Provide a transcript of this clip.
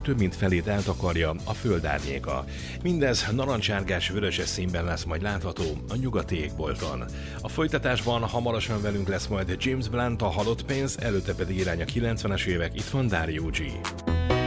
több mint felét eltakarja a föld árnyéka. Mindez narancsárgás-vöröses színben lesz majd látható a nyugati égbolton. A folytatásban hamarosan velünk lesz majd James Blunt, a Halott pénz, előtte pedig irány a 90-es évek, itt van Dario G.